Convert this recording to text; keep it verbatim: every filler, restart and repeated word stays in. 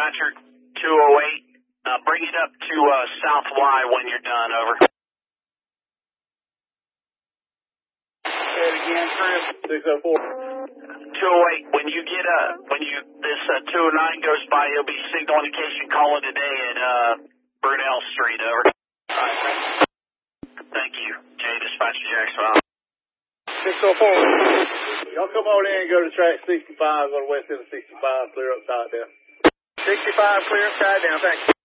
dispatcher, two oh eight. Uh, bring it up to uh, South Y when you're done, over. Say it again, Chris. six oh four. two oh eight, when you get, uh, when you, this uh, two oh nine goes by, it'll be signal indication calling today at uh, Brunel Street, over. All right, thank you. Thank you. J, dispatcher Jacksonville. six oh four. Y'all come on in and go to track sixty-five, go to west end of sixty-five, clear up side down. sixty-five, clear up side down, thank you.